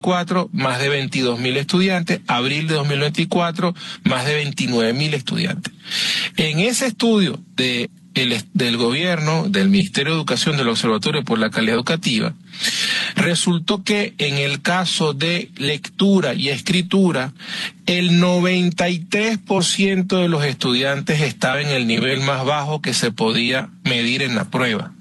más de 22.000 estudiantes, abril de 2024, más de 29.000 estudiantes. En ese estudio del gobierno, del Ministerio de Educación, del Observatorio por la Calidad Educativa, resultó que en el caso de lectura y escritura, el 93% de los estudiantes estaba en el nivel más bajo que se podía medir en la prueba.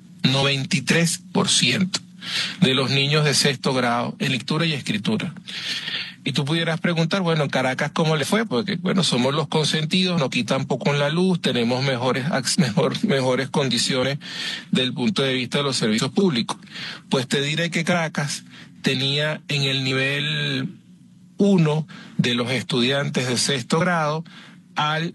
93% de los niños de sexto grado en lectura y escritura. Y tú pudieras preguntar, bueno, en Caracas, ¿cómo le fue? Porque, bueno, somos los consentidos, nos quitan poco en la luz, tenemos mejores condiciones desde el punto de vista de los servicios públicos. Pues te diré que Caracas tenía en el nivel 1 de los estudiantes de sexto grado al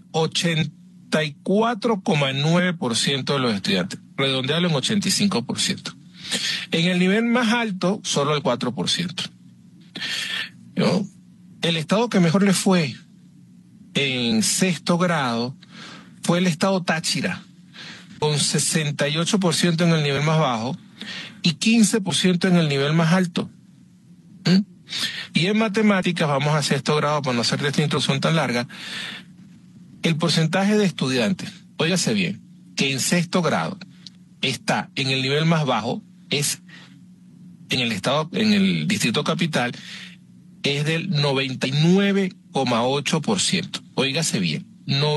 84,9% de los estudiantes, redondearlo en 85%. En el nivel más alto, solo el 4%. ¿No? El estado que mejor le fue en sexto grado fue el estado Táchira, con 68% en el nivel más bajo y 15% en el nivel más alto. Y en matemáticas, vamos a sexto grado para no hacer esta introducción tan larga, el porcentaje de estudiantes, óigase bien, que en sexto grado está en el nivel más bajo, es en el distrito capital, es del 99,8%. Óigase bien,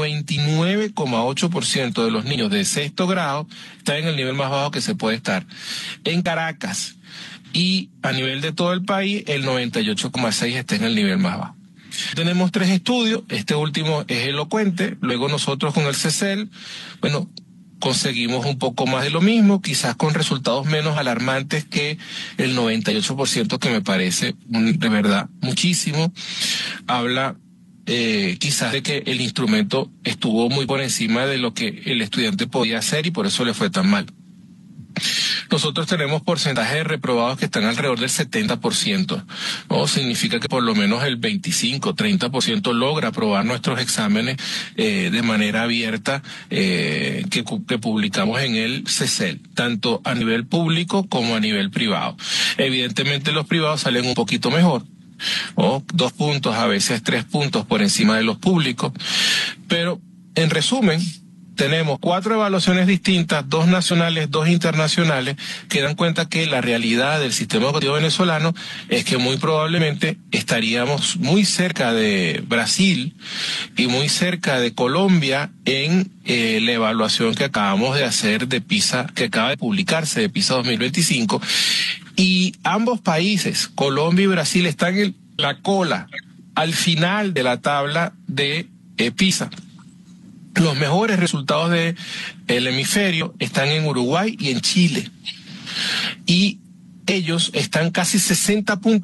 99,8% de los niños de sexto grado están en el nivel más bajo que se puede estar. En Caracas y a nivel de todo el país, el 98,6% está en el nivel más bajo. Tenemos 3 estudios, este último es elocuente, luego nosotros con el CECEL, bueno, conseguimos un poco más de lo mismo, quizás con resultados menos alarmantes que el 98%, que me parece de verdad muchísimo. Habla quizás de que el instrumento estuvo muy por encima de lo que el estudiante podía hacer y por eso le fue tan mal. Nosotros tenemos porcentajes de reprobados que están alrededor del 70%, ¿no? Significa que por lo menos el 25-30% logra aprobar nuestros exámenes de manera abierta que publicamos en el CECEL, tanto a nivel público como a nivel privado. Evidentemente los privados salen un poquito mejor, ¿no? 2 puntos, a veces 3 puntos por encima de los públicos, pero en resumen, tenemos 4 evaluaciones distintas, 2 nacionales, 2 internacionales, que dan cuenta que la realidad del sistema educativo venezolano es que muy probablemente estaríamos muy cerca de Brasil y muy cerca de Colombia en la evaluación que acabamos de hacer de PISA, que acaba de publicarse de PISA 2025. Y ambos países, Colombia y Brasil, están en la cola, al final de la tabla de PISA. Los mejores resultados del hemisferio están en Uruguay y en Chile. Y ellos están casi 60 puntos